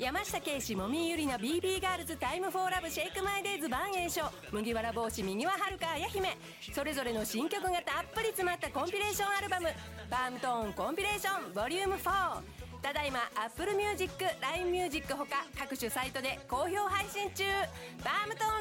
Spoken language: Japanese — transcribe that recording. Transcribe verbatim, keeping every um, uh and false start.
山下圭史、もみゆりな ビービー ガールズ、タイムフォーラブ、シェイクマイデイズ、万栄翔、麦わら帽子、右ははるか、あや姫、それぞれの新曲がたっぷり詰まったコンピレーションアルバム、パームトーンコンピレーションボリュームフォー、ただいま Apple Music、ライン Music ほか各種サイトで好評配信中。パームトーン